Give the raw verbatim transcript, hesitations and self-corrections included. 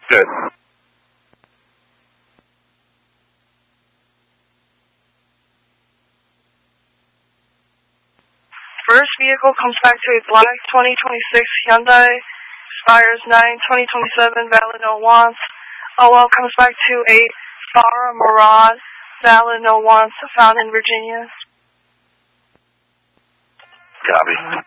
Good. First vehicle comes back to a black twenty twenty-six Hyundai, expires nine twenty twenty-seven, valid no wants. O L comes back to a Farah Murad, valid no wants, found in Virginia. Copy.